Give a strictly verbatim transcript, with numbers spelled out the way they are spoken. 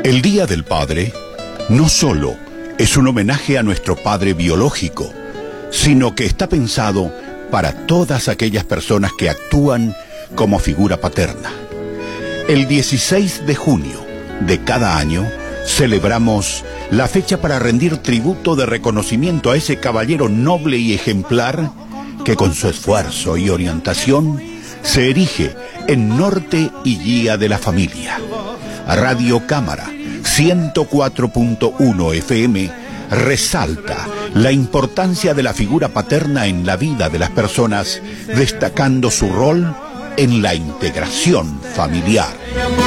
El Día del Padre no solo es un homenaje a nuestro padre biológico, sino que está pensado para todas aquellas personas que actúan como figura paterna. El dieciséis de junio de cada año celebramos la fecha para rendir tributo de reconocimiento a ese caballero noble y ejemplar que con su esfuerzo y orientación se erige en norte y guía de la familia. Radio Cámara ciento cuatro punto uno F M resalta la importancia de la figura paterna en la vida de las personas, destacando su rol en la integración familiar.